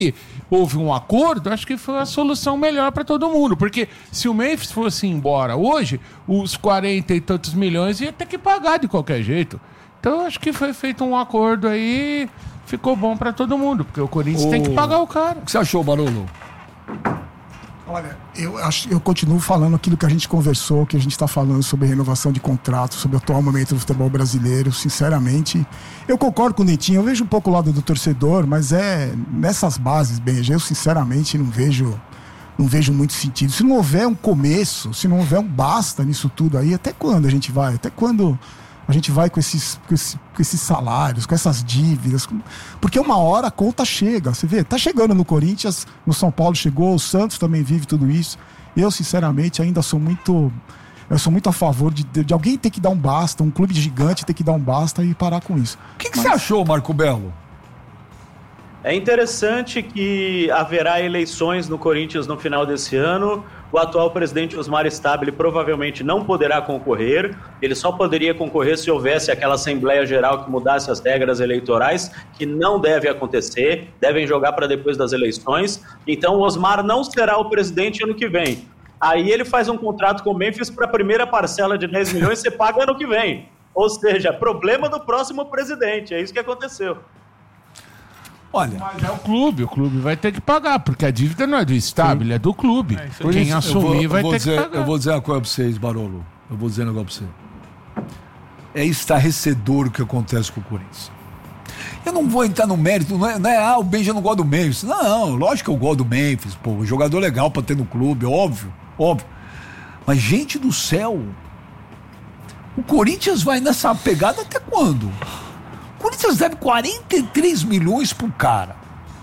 houve um acordo, acho que foi a solução melhor para todo mundo. Porque se o Memphis fosse embora hoje, os 40 e tantos milhões ia ter que pagar de qualquer jeito. Então acho que foi feito um acordo aí, ficou bom para todo mundo, porque o Corinthians tem que pagar o cara. O que você achou, Barolo? Olha, eu continuo falando aquilo que a gente conversou, que a gente está falando sobre renovação de contrato, sobre o atual momento do futebol brasileiro. Sinceramente, eu concordo com o Netinho, eu vejo um pouco o lado do torcedor, mas nessas bases, Benja, eu sinceramente não vejo muito sentido. Se não houver um começo, se não houver um basta nisso tudo aí, até quando a gente vai? Até quando a gente vai com esses salários, com essas dívidas? Porque uma hora a conta chega. Você vê, tá chegando no Corinthians, no São Paulo chegou, o Santos também vive tudo isso. Eu, sinceramente, ainda sou muito a favor de alguém ter que dar um basta, um clube gigante ter que dar um basta e parar com isso. O que você achou, Marco Belo? É interessante que haverá eleições no Corinthians no final desse ano. O atual presidente Osmar Stabile provavelmente não poderá concorrer. Ele só poderia concorrer se houvesse aquela Assembleia Geral que mudasse as regras eleitorais, que não deve acontecer, devem jogar para depois das eleições. Então o Osmar não será o presidente ano que vem. Aí ele faz um contrato com o Memphis para a primeira parcela de 10 milhões ser paga ano que vem. Ou seja, problema do próximo presidente. É isso que aconteceu. Olha, mas é o clube vai ter que pagar, porque a dívida não é do Stabile, é do clube. Quem assumir vai ter que pagar. Eu vou dizer uma coisa pra vocês, Barolo. Eu vou dizer um negócio pra você. É estarrecedor o que acontece com o Corinthians. Eu não vou entrar no mérito, não é o Benja não gosta do Memphis. Não, lógico que eu gosto do Memphis, pô, jogador legal pra ter no clube, óbvio. Mas, gente do céu, o Corinthians vai nessa pegada até quando? O Corinthians deve 43 milhões pro cara.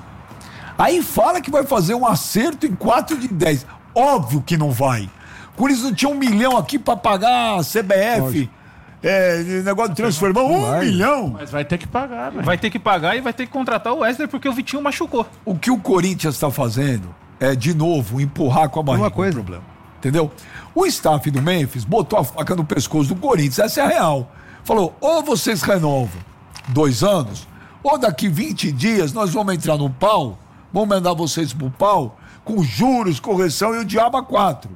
Aí fala que vai fazer um acerto em 4 de 10. Óbvio que não vai. O Corinthians não tinha 1 milhão aqui pra pagar a CBF. Negócio de transformar 1 milhão. Mas vai ter que pagar, velho. Vai ter que pagar e vai ter que contratar o Wesley porque o Vitinho machucou. O que o Corinthians está fazendo é, de novo, empurrar com a barriga o problema. Entendeu? O staff do Memphis botou a faca no pescoço do Corinthians. Essa é a real. Falou, ou vocês renovam 2 anos, ou daqui 20 dias nós vamos entrar no pau, vamos mandar vocês pro pau, com juros, correção e o diabo a 4.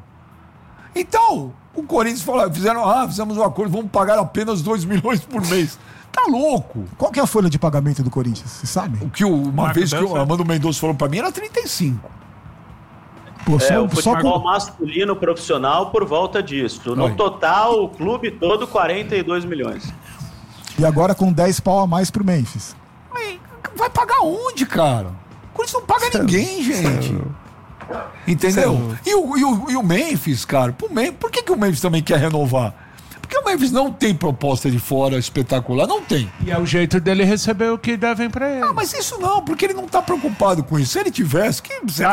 Então, o Corinthians falou, fizemos um acordo, vamos pagar apenas 2 milhões por mês. Tá louco. Qual que é a folha de pagamento do Corinthians? Você sabe? O que uma vez que o Armando Mendonça falou pra mim era 35. Pô, o futebol masculino profissional por volta disso. No total, o clube todo 42 milhões. E agora com 10 pau a mais pro Memphis. Vai pagar onde, cara? O Corinthians não paga ninguém, gente. Entendeu? E o Memphis, cara, por que o Memphis também quer renovar? Porque o Memphis não tem proposta de fora espetacular, não tem. E é o jeito dele receber o que devem pra ele. Ah, mas isso não, porque ele não tá preocupado com isso. Se ele tivesse, que você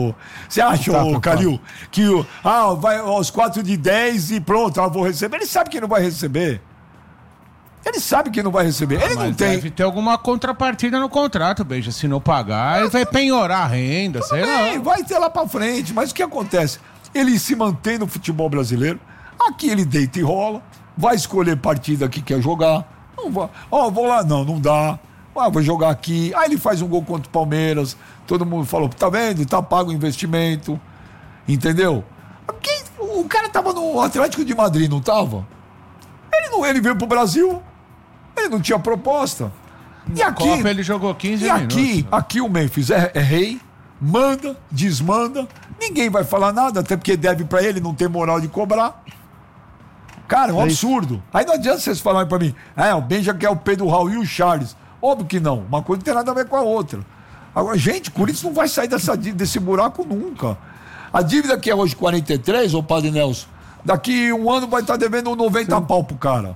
acha, Calil, que vai aos 4 de 10 e pronto, vou receber. Ele sabe que não vai receber. Ele sabe que não vai receber. Ele não tem. Deve ter alguma contrapartida no contrato, Beija. Se não pagar, ele vai penhorar a renda, sei lá. Vai ter lá pra frente. Mas o que acontece? Ele se mantém no futebol brasileiro. Aqui ele deita e rola. Vai escolher partida que quer jogar. Não vai. Vou lá. Não dá. Vou jogar aqui. Aí ele faz um gol contra o Palmeiras. Todo mundo falou, tá vendo? Tá pago o investimento. Entendeu? O cara tava no Atlético de Madrid, não tava? Ele veio pro Brasil. Ele não tinha proposta. E aqui Copa ele jogou 15 minutos. Aqui o Memphis é rei, manda, desmanda, ninguém vai falar nada, até porque deve pra ele, não tem moral de cobrar. Cara, é um absurdo. Aí não adianta vocês falarem pra mim, o Benja quer o Pedro Raul e o Charles. Óbvio que não, uma coisa não tem nada a ver com a outra. Agora, gente, o Corinthians não vai sair desse buraco nunca. A dívida que é hoje 43, ô Padre Nelson, daqui 1 ano vai estar devendo 90 pau pro cara.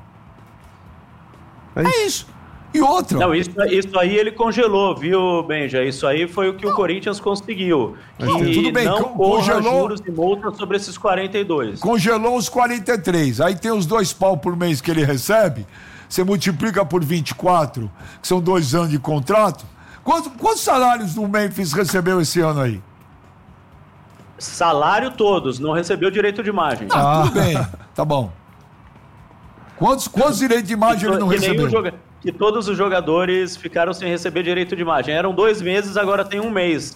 É isso. E outra. Não, isso aí ele congelou, viu, Benja? Isso aí foi o que o Corinthians conseguiu. Que tudo bem, não corra juros e multas sobre esses 42. Congelou os 43. Aí tem os 2 pau por mês que ele recebe. Você multiplica por 24, que são 2 anos de contrato. Quantos salários o Memphis recebeu esse ano aí? Salário todos, não recebeu direito de imagem. Tudo bem, tá bom. Quantos direitos de imagem ele não recebeu? que todos os jogadores ficaram sem receber direito de imagem. Eram 2 meses, agora tem 1 mês